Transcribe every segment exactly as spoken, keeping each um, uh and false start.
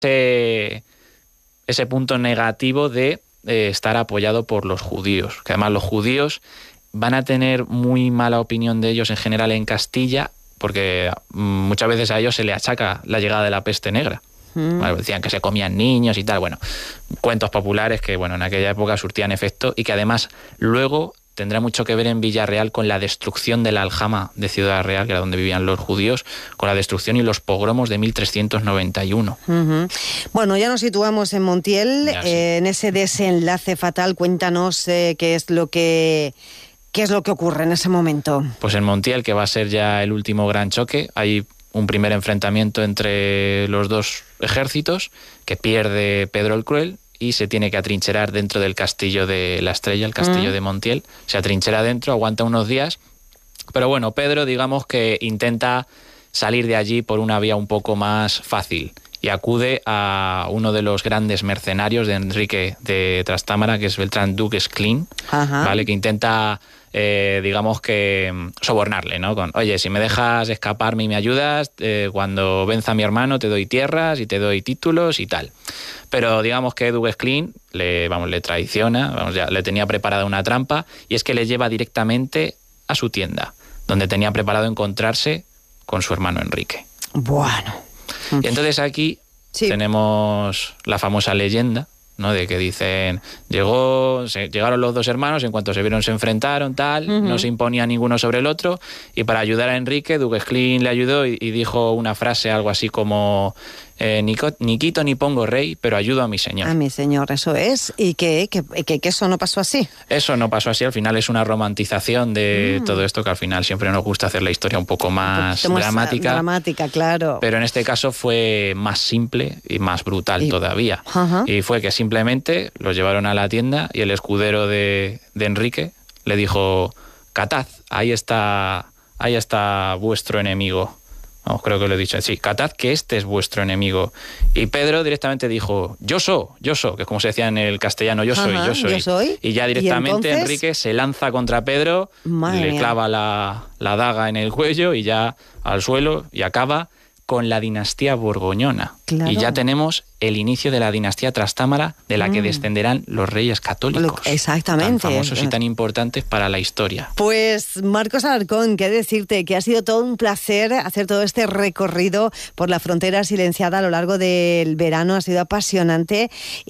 ese, ese punto negativo de eh, estar apoyado por los judíos, que además los judíos van a tener muy mala opinión de ellos en general en Castilla, porque muchas veces a ellos se le achaca la llegada de la peste negra. Mm. Bueno, decían que se comían niños y tal. Bueno, cuentos populares que bueno en aquella época surtían efecto y que además luego tendrá mucho que ver en Villarreal con la destrucción de la aljama de Ciudad Real, que era donde vivían los judíos, con la destrucción y los pogromos de mil trescientos noventa y uno. Uh-huh. Bueno, ya nos situamos en Montiel, Ya, sí. eh, en ese desenlace fatal. Cuéntanos eh, qué es lo que... ¿Qué es lo que ocurre en ese momento? Pues en Montiel, que va a ser ya el último gran choque, hay un primer enfrentamiento entre los dos ejércitos que pierde Pedro el Cruel y se tiene que atrincherar dentro del castillo de la Estrella, el castillo mm. de Montiel. Se atrinchera dentro, aguanta unos días, pero bueno, Pedro digamos que intenta salir de allí por una vía un poco más fácil y acude a uno de los grandes mercenarios de Enrique de Trastámara, que es Beltrán Duguesclin, ¿vale? Que intenta... Eh, digamos que sobornarle, ¿no? Con, oye, si me dejas escaparme y me ayudas, eh, cuando venza a mi hermano te doy tierras y te doy títulos y tal. Pero digamos que Duguesclin le, vamos, le traiciona, vamos, ya le tenía preparada una trampa y es que le lleva directamente a su tienda, donde tenía preparado encontrarse con su hermano Enrique. Bueno. Y entonces aquí sí. tenemos la famosa leyenda, ¿no? De que dicen, llegó, se, llegaron los dos hermanos, en cuanto se vieron se enfrentaron, tal, uh-huh. no se imponía ninguno sobre el otro, y para ayudar a Enrique, Duguesclin le ayudó y, y dijo una frase, algo así como, eh, ni, ni quito ni pongo rey, pero ayudo a mi señor. A mi señor, eso es. ¿Y que, que, que, que eso no pasó así? Eso no pasó así, al final es una romantización de mm. todo esto, que al final siempre nos gusta hacer la historia un poco más un dramática. Dramática, claro. Pero en este caso fue más simple y más brutal y, todavía. Uh-huh. Y fue que simplemente los llevaron a la tienda y el escudero de, de Enrique le dijo, catad, ahí está, ahí está vuestro enemigo. Vamos, creo que lo he dicho. Sí, catad que este es vuestro enemigo. Y Pedro directamente dijo, yo soy, yo soy, que es como se decía en el castellano, yo soy, Ajá, yo soy. yo soy. Y ya directamente ¿Y entonces? Enrique se lanza contra Pedro, Madre le mía. clava la, la daga en el cuello y ya al suelo y acaba con la dinastía borgoñona. Claro. Y ya tenemos el inicio de la dinastía Trastámara, de la mm. que descenderán los reyes católicos. Exactamente. Tan famosos y tan importantes para la historia. Pues Marcos Alarcón, qué decirte, que ha sido todo un placer hacer todo este recorrido por la frontera silenciada a lo largo del verano. Ha sido apasionante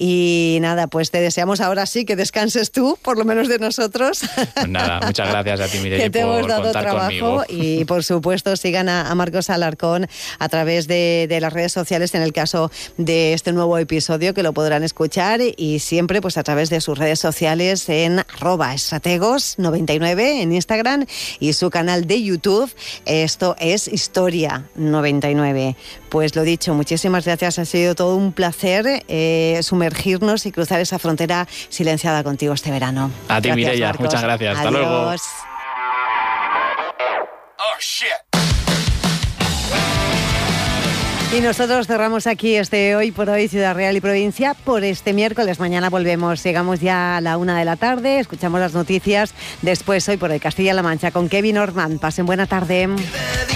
y nada, pues te deseamos ahora sí que descanses tú, por lo menos de nosotros. Pues nada, muchas gracias a ti, Mireia, que te por hemos dado contar trabajo conmigo. Y por supuesto sigan a, a Marcos Alarcón a través de, de las redes sociales, en el caso de este nuevo episodio, que lo podrán escuchar, y siempre pues a través de sus redes sociales en arroba estrategos noventa y nueve en Instagram y su canal de YouTube. Esto es Historia noventa y nueve. Pues lo dicho, muchísimas gracias, ha sido todo un placer eh, sumergirnos y cruzar esa frontera silenciada contigo este verano. A ti, Mireia, muchas gracias. Hasta Adiós. luego. Oh, shit. Y nosotros cerramos aquí este Hoy por Hoy Ciudad Real y Provincia por este miércoles. Mañana volvemos, llegamos ya a la una de la tarde, escuchamos las noticias. Después Hoy por Hoy Castilla-La Mancha con Kevin Orman. Pasen buena tarde.